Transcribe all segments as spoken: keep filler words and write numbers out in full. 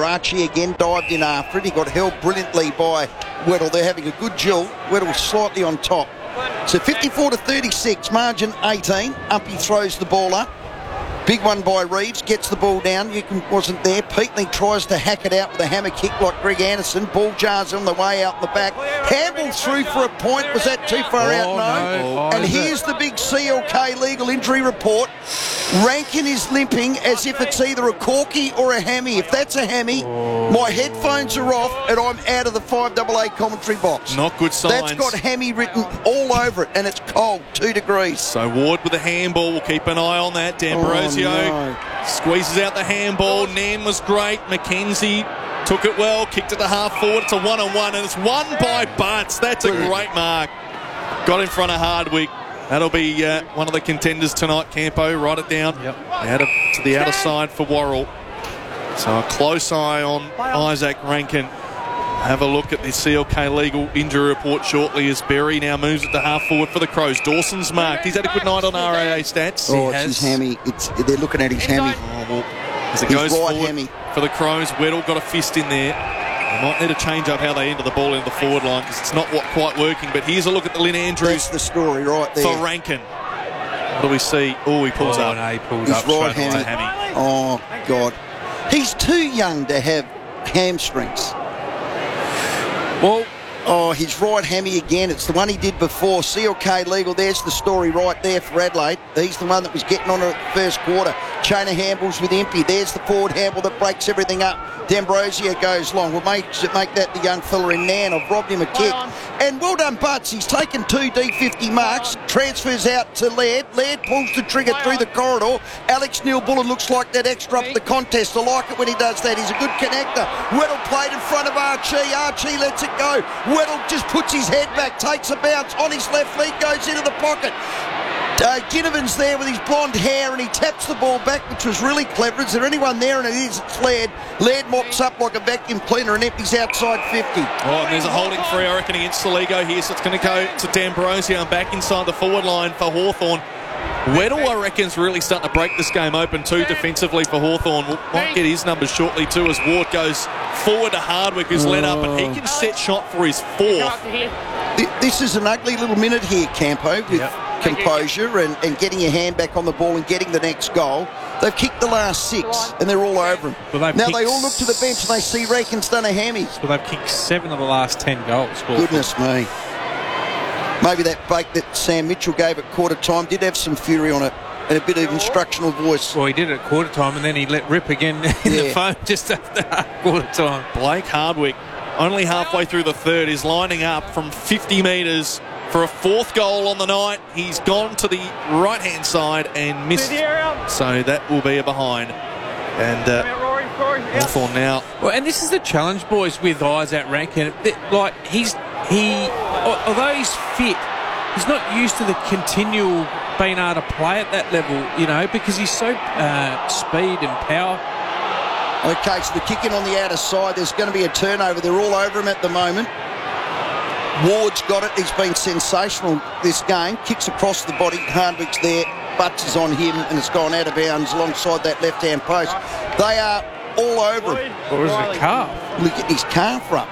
there. Archie again dived in after it. He got held brilliantly by Weddle. They're having a good duel. Weddle slightly on top. So fifty-four to thirty-six, margin eighteen. Umpy throws the ball up. Big one by Reeves, gets the ball down. Newcomb wasn't there. Peatley tries to hack it out with a hammer kick like Greg Anderson. Ball jars on the way out in the back. Handball through for a point. Was that too far oh, out? No. no. And here's the big C L K legal injury report. Rankin is limping as if it's either a corky or a hammy. If that's a hammy, oh. my headphones are off and I'm out of the five double A commentary box. Not good signs. That's got hammy written all over it, and it's cold, two degrees. So Ward with the handball. We'll keep an eye on that. D'Ambrosio Oh, no. squeezes out the handball. Nam was great. McKenzie took it well, kicked it to half forward. It's a one-on-one, and it's won by Butts. That's a great mark. Got in front of Hardwick. That'll be uh, one of the contenders tonight, Campo. Write it down. Yep. Out of, to the outer side for Worrell. So a close eye on Isaac Rankin. Have a look at the C L K legal injury report shortly as Berry now moves it to half forward for the Crows. Dawson's marked. He's had a good night on R A A stats. Oh, it's his hammy. It's, they're looking at his hammy. Oh, well, as it His goes right forward hammy. for the Crows, Weddle got a fist in there. They might need to change up how they enter the ball into the forward line because it's not what, quite working. But here's a look at the Lynn Andrews. That's the story right there. For Rankin. What do we see? Oh, he pulls oh, up. No, he pulled His up right straight hammy. away. hammy. Oh, God. He's too young to have hamstrings. Well, Oh, his right hammy again. It's the one he did before. C L K legal. There's the story right there for Adelaide. He's the one that was getting on it at the first quarter. Chain of handballs with Impey. There's the forward handball that breaks everything up. D'Ambrosio goes long. We'll make, make that the young fella in Nan. I've robbed him a kick. And well done, Butts. He's taken two D fifty marks. Transfers out to Laird. Laird pulls the trigger through the corridor. Alex Neil-Bullen looks like that extra up the contest. I like it when he does that. He's a good connector. Weddle played in front of Archie. Archie lets it go. Weddle just puts his head back, takes a bounce on his left feet, goes into the pocket. Uh, Ginnivan's there with his blonde hair and he taps the ball back, which was really clever. Is there anyone there? And it is. It's Laird. Laird mops up like a vacuum cleaner and empties outside fifty. Oh, and there's a holding free, I reckon, against Soligo here. So it's going to go to D'Ambrosio and back inside the forward line for Hawthorn. Weddle, I reckon, is really starting to break this game open too defensively for Hawthorn. We'll, might get his numbers shortly too as Ward goes forward to Hardwick, who's led up, and he can set shot for his fourth. This is an ugly little minute here, Campo, with Yep. composure and, and getting your hand back on the ball and getting the next goal. They've kicked the last six and they're all over him. Well, they've now they kicked all look to the bench and they see Rankin's done a hammy. well, they've kicked seven of the last ten goals. Goodness me. Maybe that bake that Sam Mitchell gave at quarter time did have some fury on it and a bit of instructional voice. Well, he did it at quarter time and then he let rip again in Yeah. the phone just after quarter time. Blake Hardwick, only halfway through the third, is lining up from fifty metres for a fourth goal on the night. He's gone to the right-hand side and missed. So that will be a behind. And uh, Hawthorn now. Well, and this is the challenge, boys, with Isaac Rankin. That, Like, he's, he, al- although he's fit, he's not used to the continual being able to play at that level, you know, because he's so uh, speed and power. Okay, so the kick in on the outer side. There's going to be a turnover. They're all over him at the moment. Ward's got it. He's been sensational this game. Kicks across the body. Hardwick's there. Butts is on him and it's gone out of bounds alongside that left-hand post. They are all over him. Or is it a calf? Look at his calf up.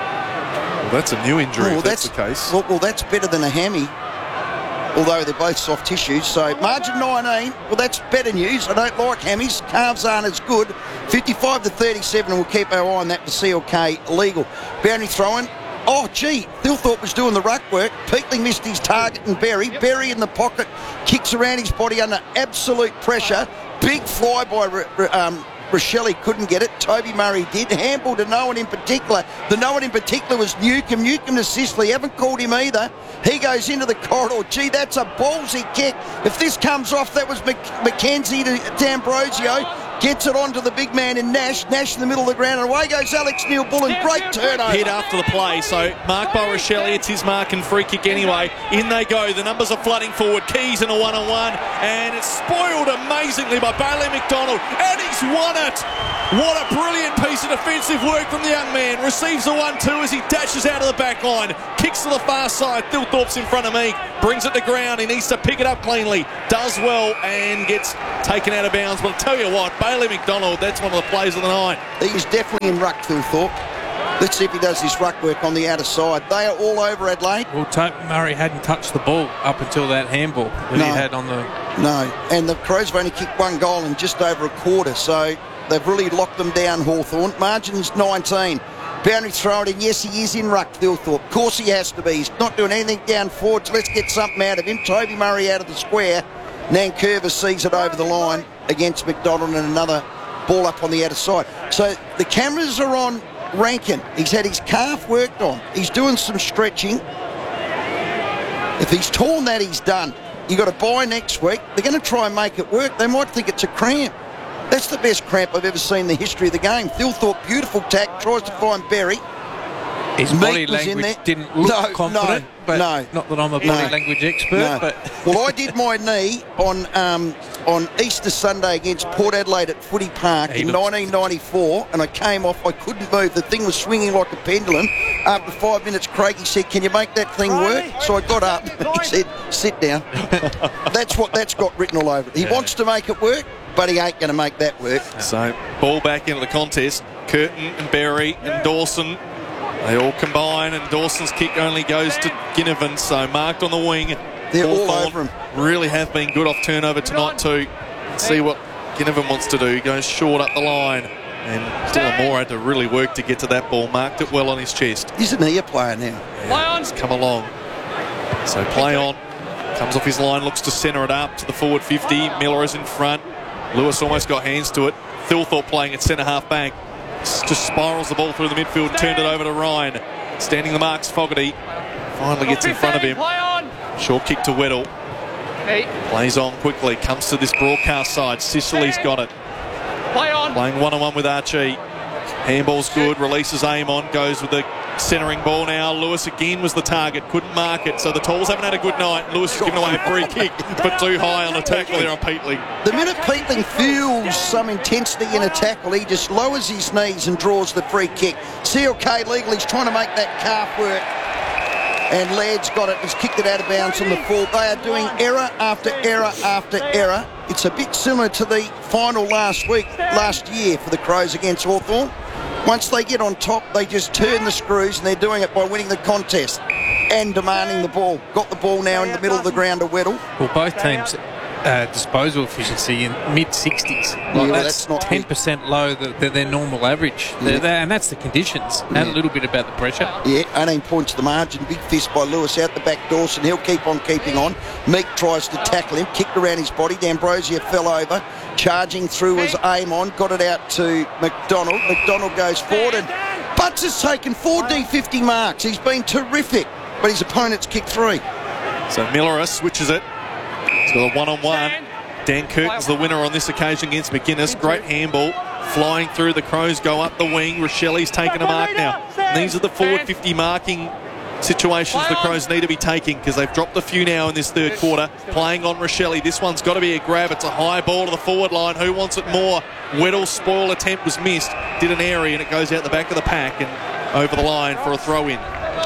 Well, that's a new injury, Oh, if that's, the case. Well, well, that's better than a hammy. Although they're both soft tissues. So margin nineteen, well, that's better news. I don't like hammies. Calves aren't as good. fifty-five to thirty-seven, and we'll keep our eye on that for C L K legal. Boundary throw-in. Oh, gee, Thilthorpe was doing the ruck work. Peatling missed his target and Berry. Berry in the pocket, kicks around his body under absolute pressure. Big fly by um, Rochelle couldn't get it. Toby Murray did. Handball to no one in particular. The no one in particular was Newcomb. Newcomb to Sisley. Haven't called him either. He goes into the corridor. Gee, that's a ballsy kick. If this comes off, that was Mc- McKenzie to D'Ambrosio. Gets it onto the big man in Nash. Nash in the middle of the ground. And away goes Alex Neil-Bullen. Great turnover. Hit after the play, so marked by Rochelle. It's his mark and free kick anyway. In they go. The numbers are flooding forward. Keys in a one-on-one. And it's spoiled amazingly by Bailey McDonald. And he's won it. What a brilliant piece of defensive work from the young man. Receives the one two as he dashes out of the back line. Kicks to the far side. Thilthorpe's in front of me. Brings it to ground. He needs to pick it up cleanly. Does well and gets taken out of bounds. But I'll tell you what, Bailey McDonald, that's one of the plays of the night. He's definitely in ruck, Thilthorpe. Let's see if he does this ruck work on the outer side. They are all over Adelaide. Well, Toby Murray hadn't touched the ball up until that handball that No. he had on the... No, and the Crows have only kicked one goal in just over a quarter, so they've really locked them down, Hawthorn. Margin's nineteen. Boundary throw it in. Yes, he is in ruck, Thilthorpe. Of course he has to be. He's not doing anything down forwards. Let's get something out of him. Toby Murray out of the square. Nankervis sees it over the line against McDonald and another ball up on the outer side. So the cameras are on Rankin. He's had his calf worked on. He's doing some stretching. If he's torn that, he's done. You've got to buy next week. They're going to try and make it work. They might think it's a cramp. That's the best cramp I've ever seen in the history of the game. Thilthorpe, beautiful tack, tries to find Berry. His Meat body was in language there. didn't look No, confident. no, but no. Not that I'm a body No. language expert, No. but... Well, I did my knee on um, on Easter Sunday against Port Adelaide at Footy Park He in looks- nineteen ninety-four, and I came off. I couldn't move. The thing was swinging like a pendulum. After five minutes, Craigie said, "Can you make that thing work?" So I got up. He said, "Sit down." That's what that's got written all over it. He Yeah. wants to make it work, but he ain't going to make that work. So, ball back into the contest. Curtin and Berry and Dawson, they all combine, and Dawson's kick only goes to Ginnivan, so marked on the wing. They're all Hawthorn over him. Really have been good off turnover tonight too. Let's see what Ginnivan wants to do. He goes short up the line, and Dylan Moore had to really work to get to that ball. Marked it well on his chest. Isn't he a player now? Yeah, he's come along. So play on. Comes off his line, looks to centre it up to the forward fifty. Miller is in front. Lewis almost got hands to it. Thilthorpe playing at centre half back. Just spirals the ball through the midfield, turned it over to Ryan. Standing the marks, Fogarty finally gets in front of him. Short kick to Weddle. Plays on quickly, comes to this broadcast side. Sicily's got it. Play on. Playing one-on-one with Archie. Handball's good, releases aim on, goes with the centering ball now. Lewis again was the target, couldn't mark it. So the Tools haven't had a good night. Lewis has given away a free kick, but too high on the tackle there on Peatling. The minute Peatling feels some intensity in a tackle, he just lowers his knees and draws the free kick. C L K legal, he's trying to make that calf work. And Laird's got it, he's kicked it out of bounds on the full. They are doing error after error after error. It's a bit similar to the final last week, last year for the Crows against Hawthorn. Once they get on top, they just turn the screws, and they're doing it by winning the contest and demanding the ball. Got the ball now in the middle of the ground to Weddle. Well, both teams' uh, disposal efficiency in mid sixties. Like well, that's, that's not ten percent low than their normal average. They're Yeah. there, and that's the conditions. And Yeah. a little bit about the pressure. Yeah, eighteen points to the margin. Big fist by Lewis out the back, Dawson. He'll keep on keeping on. Meek tries to tackle him, kicked around his body. D'Ambrosio fell over. Charging through was aim on. Got it out to McDonald. McDonald goes forward, and Butts has taken four D fifty marks. He's been terrific, but his opponent's kicked three. So Miller switches it. He's got a one-on-one. Dan Curtin's the winner on this occasion against McInnes. Great handball. Flying through, the Crows go up the wing. Rochelli's taken a mark now. And these are the forward fifty marking situations the Crows need to be taking, because they've dropped a few now in this third quarter. Playing on Rochelli. This one's got to be a grab. It's a high ball to the forward line. Who wants it more? Weddle's spoil attempt was missed. Did an airy, and it goes out the back of the pack and over the line for a throw-in.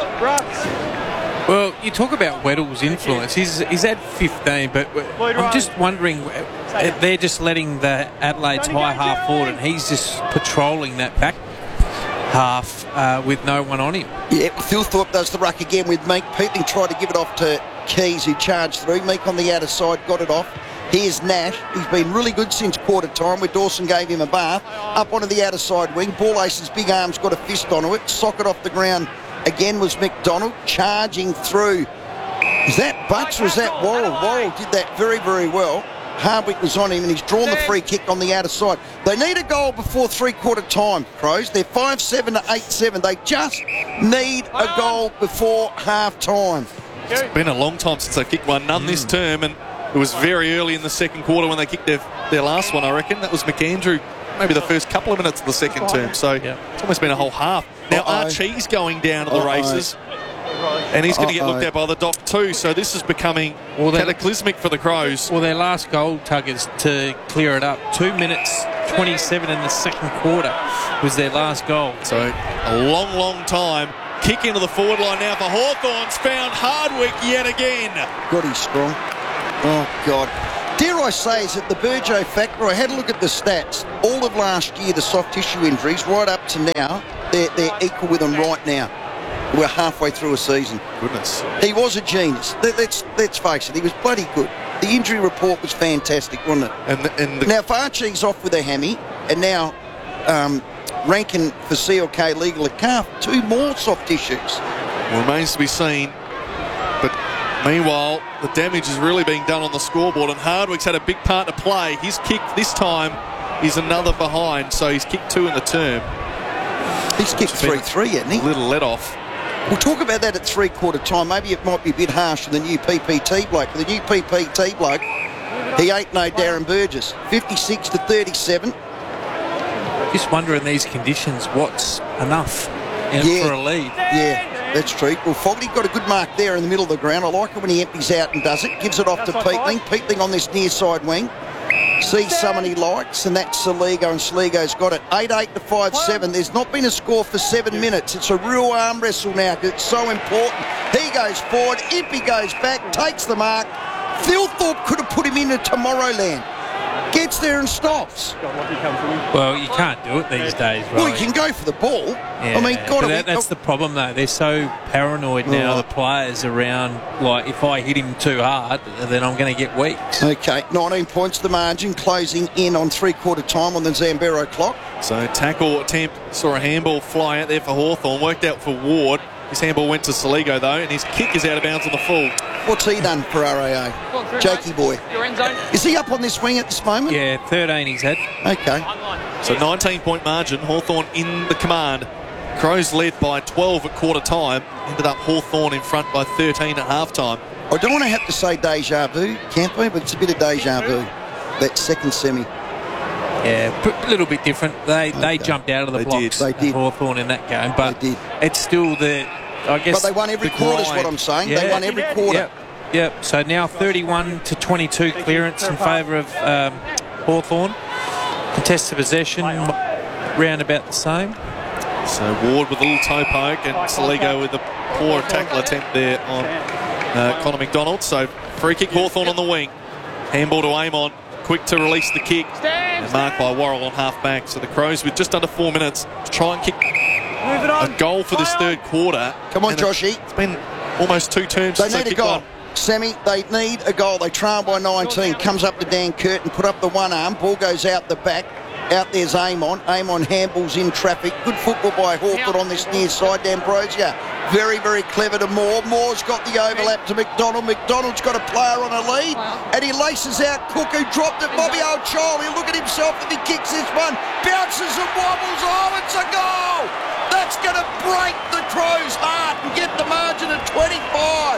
Well, you talk about Weddle's influence. He's, he's at fifteen, but I'm just wondering, uh, they're just letting the Adelaide's high half forward, and he's just patrolling that back half uh, with no one on him. Yeah, Thilthorpe does the ruck again with Meek. Peatling tried to give it off to Keys, who charged through. Meek on the outer side got it off. Here's Nash. He's been really good since quarter time, where Dawson gave him a bath. Up onto the outer side wing. Ball Ace's big arm's got a fist onto it. Socket off the ground again was McDonald, charging through. Is that Butts or is that Worrell? Worrell did that very, very well. Hardwick was on him, and he's drawn the free kick on the outer side. They need a goal before three-quarter time, Crows. They're five seven to eight seven. They just need a goal before half-time. It's been a long time since they've kicked one, none mm. this term, and it was very early in the second quarter when they kicked their, their last one, I reckon. That was McAndrew, maybe the first couple of minutes of the second term, so yeah. It's almost been a whole half. Now Uh-oh. Archie's going down to the Uh-oh. races, and he's going to get looked at by the dock too, so this is becoming well, cataclysmic for the Crows. Well, their last goal, Tuggers, to clear it up. Two minutes twenty-seven in the second quarter was their last goal. So a long, long time. Kick into the forward line now for Hawthorn's found Hardwick yet again. God, he's strong. Oh, God. Dare I say, is it the Burjo factor? I had a look at the stats. All of last year, the soft tissue injuries, right up to now, they're, they're equal with them right now. We're halfway through a season. Goodness. He was a genius. Let's, let's face it, he was bloody good. The injury report was fantastic, wasn't it? And, the, and the now, Farchi's off with a hammy, and now um, Rankin for C L K legal at calf. Two more soft tissues. Remains to be seen. But meanwhile, the damage is really being done on the scoreboard, and Hardwick's had a big part to play. His kick this time is another behind, so he's kicked two in the term. He's kicked three three, hasn't he? A little let off. We'll talk about that at three-quarter time. Maybe it might be a bit harsh for the new P P T bloke. For the new P P T bloke, he ain't no Darren Burgess. fifty-six to thirty-seven. Just wonder in these conditions what's enough yeah. for a lead. Yeah, that's true. Well, Fogarty got a good mark there in the middle of the ground. I like it when he empties out and does it. Gives it off to Peatling. Peatling on this near side wing. Sees someone he likes, and that's Saligo, and Saligo's got it. eight eight to five seven. There's not been a score for seven minutes. It's a real arm wrestle now because it's so important. He goes forward, Impey goes back, takes the mark. Thilthorpe could have put him into Tomorrowland. Gets there and stops. Well, you can't do it these days, right? Well, you can go for the ball. Yeah, I mean, God, but that, that's the problem, though. They're so paranoid now, Oh. the players around, like, if I hit him too hard, then I'm going to get weak. Okay, nineteen points the margin, closing in on three-quarter time on the Zambero clock. So tackle attempt, saw a handball fly out there for Hawthorn, worked out for Ward. His handball went to Saligo, though, and his kick is out of bounds on the full. What's he done for R A A? Jakey boy. Is he up on this wing at this moment? Yeah, thirteen he's had. Okay. So nineteen-point margin, Hawthorn in the command. Crows led by twelve at quarter time. Ended up Hawthorn in front by thirteen at half time. I don't want to have to say deja vu, Campo, but it's a bit of deja vu. That second semi. Yeah, a little bit different. They Okay. they jumped out of the They blocks, did. They did. Hawthorn in that game, but They did. it's still the, I guess. But they won every the quarter is what grind. I'm saying. Yeah. They won every quarter. Yep, yep. So now thirty-one to twenty-two clearance in favour of um, Hawthorn. Contested possession, round about the same. So Ward with a little toe poke and Saligo with a poor tackle attempt there on uh, Connor McDonald. So free kick Hawthorn on the wing. Handball to Amon. Quick to release the kick. And marked by Worrell on half back. So the Crows with just under four minutes to try and kick a goal for this third quarter. Come on, And Joshy. It's been almost two terms They since need they a kicked goal. one. Sammy, they need a goal. They trail by nineteen. Comes up to Dan Curtin, put up the one arm. Ball goes out the back. Out there's Amon. Amon handballs in traffic. Good football by Hawthorn on this near side. D'Ambrosio. Very, very clever to Moore. Moore's got the overlap to McDonald. McDonald's got a player on a lead. And he laces out Cook, who dropped it. Bobby O'Child. He'll look at himself if he kicks this one. Bounces and wobbles. Oh, it's a goal! That's going to break the Crows' heart and get the margin at twenty-five.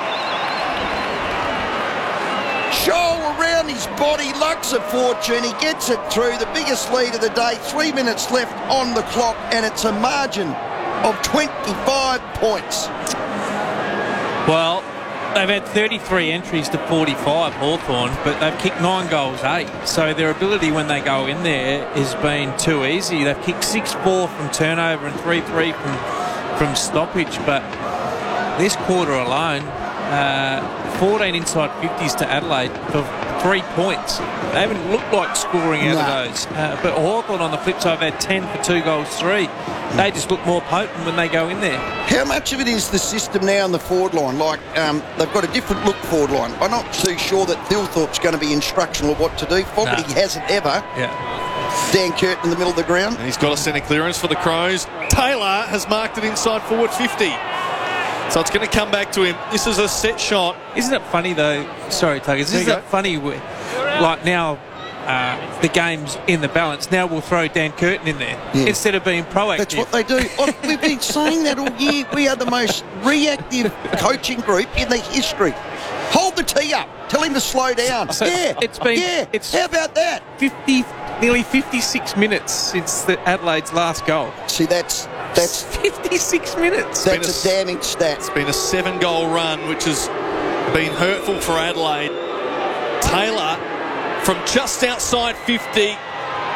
Shoal around his body, lucks a fortune, he gets it through, the biggest lead of the day, three minutes left on the clock, and it's a margin of twenty-five points. Well, they've had thirty-three entries to forty-five, Hawthorn, but they've kicked nine goals, eight. So their ability when they go in there has been too easy. They've kicked six four from turnover and three three from, from stoppage, but this quarter alone, uh, fourteen inside fifties to Adelaide for three points. They haven't looked like scoring out No. of those. Uh, but Hawthorn on the flip side have had ten for two goals, three. They just look more potent when they go in there. How much of it is the system now on the forward line? Like, um, they've got a different look forward line. I'm not too sure that Thilthorpe's going to be instructional of what to do. Fogarty No. hasn't ever. Yeah. Dan Curtin in the middle of the ground. And he's got a centre clearance for the Crows. Taylor has marked it inside forward fifty. So it's going to come back to him. This is a set shot. Isn't it funny though? Sorry, Tuggers. There Isn't you it go. funny? Where, like now, uh, the game's in the balance. Now we'll throw Dan Curtin in there Yeah. instead of being proactive. That's what they do. Oh, we've been saying that all year. We are the most reactive coaching group in the history. Hold the tee up. Tell him to slow down. So yeah, it's been- Yeah. it's- How about that? fifty, nearly fifty-six minutes since the Adelaide's last goal. See, that's that's fifty-six minutes. been that's a- a damning stat. It's been a seven-goal run, which has been hurtful for Adelaide. Taylor from just outside fifty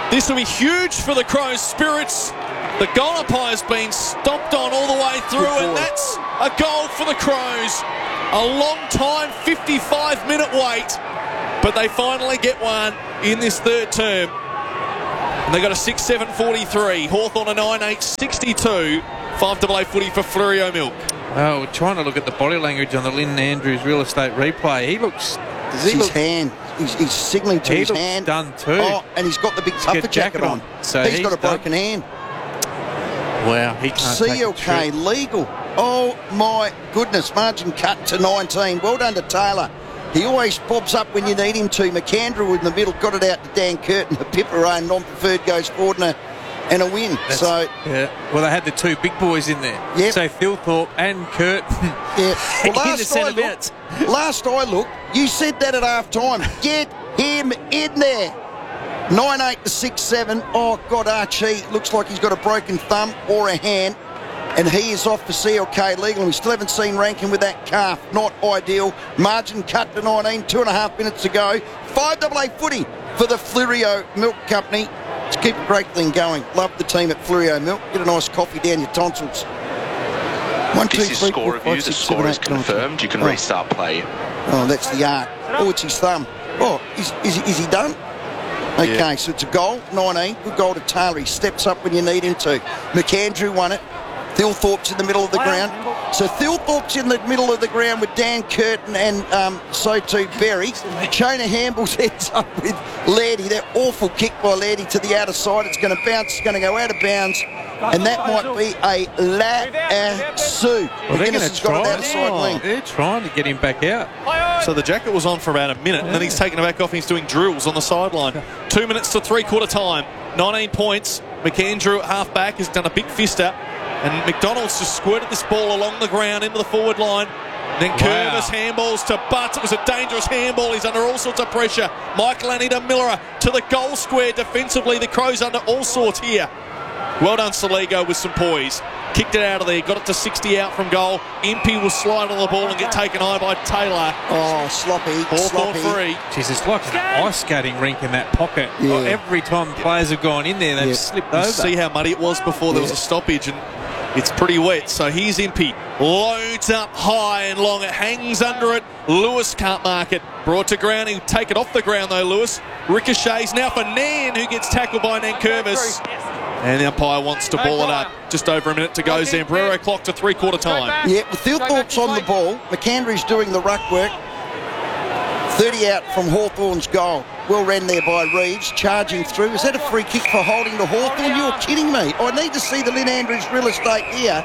This will be huge for the Crows' spirits. The goal umpire has been stomped on all the way through, and that's a goal for the Crows. A long time, fifty-five minute wait, but they finally get one in this third term. And they got a six seven forty-three. Hawthorn a nine eight sixty-two. five double A footy for Fleurieu Milk. Oh, we're trying to look at the body language on the Lynn Andrews real estate replay. He looks... Does he his look, hand. He's, he's signalling to he his looks hand. done too. Oh, and he's got the big puffer got jacket, jacket on. on. So he's he's got a done. broken hand. Wow, he can't C L K take the legal. Oh my goodness. Margin cut to nineteen. Well done to Taylor. He always bobs up when you need him to. McAndrew in the middle got it out to Dan Curtin. The Pipperone non-preferred goes forward and a, and a win. That's- so, yeah. Well, they had the two big boys in there. Yep. So Thilthorpe and Curtin. yeah. Well, In the last I centre looked, last I looked, you said that at half time. Get him in there. nine eight to six seven. Oh, God, Archie looks like he's got a broken thumb or a hand. And he is off for C L K legal. And we still haven't seen Rankin with that calf. Not ideal. Margin cut to nineteen. Two and a half minutes to go. five double A footy for the Fleurieu Milk Company. Let's keep a great thing going. Love the team at Fleurieu Milk. Get a nice coffee down your tonsils. One, two, This is three, score four, review. five, The six, score seven, is eight, nine, ten. confirmed. You can Oh. restart play. Oh, that's the art. Oh, it's his thumb. Oh, is, is, is he done? Okay, Yeah. so it's a goal, nineteen. Good goal to Taylor. He steps up when you need him to. McAndrew won it. Thilthorpe's in the middle of the ground. So Thilthorpe's in the middle of the ground with Dan Curtin and um, so too Berry. Chona Hambles heads up with Lairdy. That awful kick by Lairdy to the outer side. It's going to bounce. It's going to go out of bounds. And that might be a lasso. Well, they're McGuinness going has to got it try. outside Oh, wing. they're trying to get him back out. So the jacket was on for about a minute, and then he's taken it back off and he's doing drills on the sideline. Two minutes to three-quarter time. nineteen points. McAndrew at half-back has done a big fister, and McDonald's just squirted this ball along the ground into the forward line. Then Wow. Curvis handballs to Butts. It was a dangerous handball. He's under all sorts of pressure. Michael Annie to Miller to the goal square defensively. The Crows under all sorts here. Well done, Saligo, with some poise. Kicked it out of there, got it to sixty out from goal. Impey will slide on the ball and get taken high by Taylor. Oh, sloppy, Hawthorn sloppy. free. Jeez, it's like an ice skating rink in that pocket. Yeah. Oh, every time players have gone in there, they've Yeah. slipped You over. see how muddy it was before there was Yeah. a stoppage, and it's pretty wet. So here's Impey. Loads up high and long. It hangs under it. Lewis can't mark it. Brought to ground. He'll take it off the ground, though, Lewis. Ricochets now for Nan, who gets tackled by Nankervis. And the umpire wants to ball it up. Just over a minute to go. Zambrero clock to three-quarter time. Yeah, with Thilthorpe's on the ball. McAndrew's doing the ruck work. thirty out from Hawthorn's goal. Well ran there by Reeves, charging through. Is that a free kick for holding to Hawthorn? You're kidding me. I need to see the Lynn Andrews real estate here.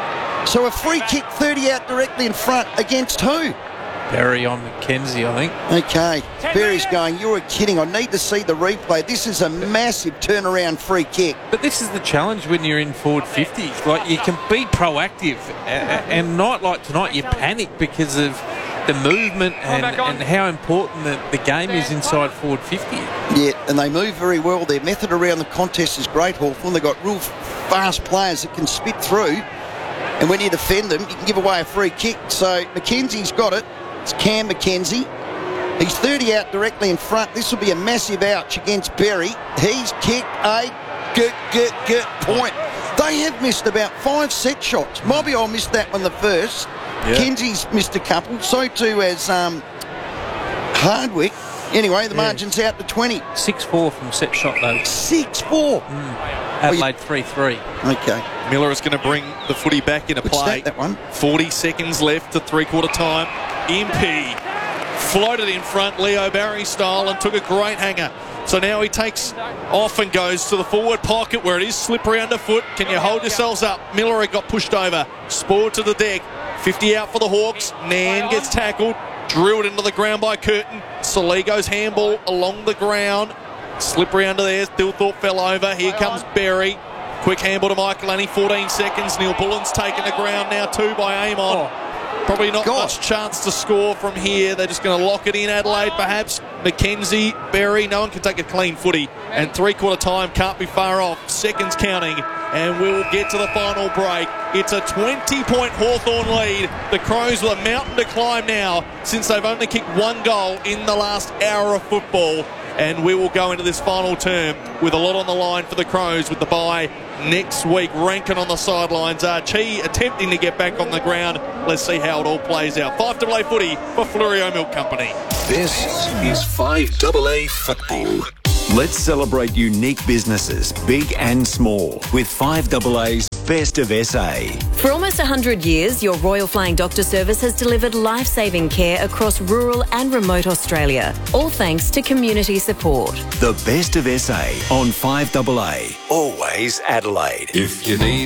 So a free kick, thirty out directly in front against who? Berry on McKenzie, I think. Okay, Berry's going, you're kidding. I need to see the replay. This is a massive turnaround free kick. But this is the challenge when you're in forward fifties. Like, you can be proactive, a- a- and night like tonight, you panic because of the movement and, and how important the, the game is inside forward fifty. Yeah, and they move very well. Their method around the contest is great, Hawthorn. They've got real fast players that can spit through. And when you defend them, you can give away a free kick. So McKenzie's got it. It's Cam McKenzie. He's thirty out directly in front. This will be a massive ouch against Berry. He's kicked a good, good, good point. They have missed about five set shots. Mobiole missed that one the first. Yeah. Kenzie's missed a couple. So too has um, Hardwick. Anyway, the Yeah. margin's out to twenty. six four from set shot, though. six four. Adelaide three three. Okay. Miller is going to bring the footy back into Good play. stat, that one. forty seconds left to three-quarter time. Impey floated in front, Leo Barry style, and took a great hanger. So now he takes off and goes to the forward pocket where it is slippery underfoot. Can you hold yourselves up? Miller got pushed over. Spore to the deck. fifty out for the Hawks. Nan gets tackled. Drilled into the ground by Curtin. Saligo's handball along the ground. Slippery under there. Thilthorpe fell over. Here comes Berry. Quick handball to Michael Annie. fourteen seconds. Neil Bullen's taken the ground now too by Amon. Probably not God. much chance to score from here. They're just going to lock it in, Adelaide, perhaps. McKenzie, Berry, no one can take a clean footy. And three-quarter time can't be far off. Seconds counting. And we'll get to the final break. It's a twenty-point Hawthorn lead. The Crows with a mountain to climb now since they've only kicked one goal in the last hour of football. and we will go into this final term with a lot on the line for the Crows with the bye next week. Rankin on the sidelines, Archie attempting to get back on the ground. Let's see how it all plays out. five A A footy for Fleurieu Milk Company. This is five A A football. Let's celebrate unique businesses, big and small, with five A A's Best of S A. For almost one hundred years, your Royal Flying Doctor Service has delivered life-saving care across rural and remote Australia, all thanks to community support. The Best of S A on five A A, always Adelaide. If you need